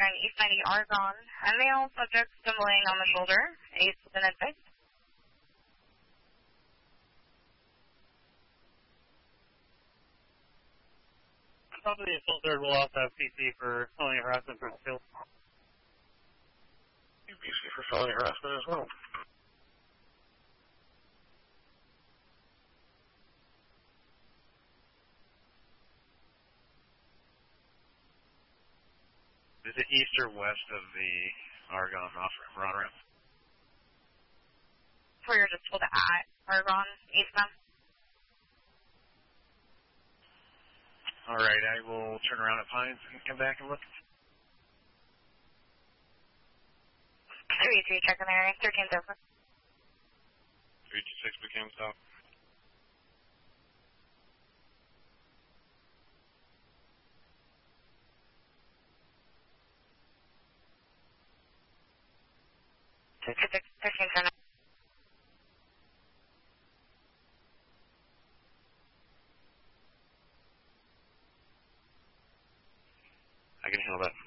entering East 90 Argonne. A male subject stumbling on the shoulder. Ace with an advice. Top of the assault third will also have PC for felony harassment for the field. PC for felony harassment as well. Is it east or west of the Argonne run ramp? For your just pulled at Argonne, eastbound. Alright, I will turn around at Pines and come back and look. 3-3 checking the area. 13's open. 326 became stop. I can handle that.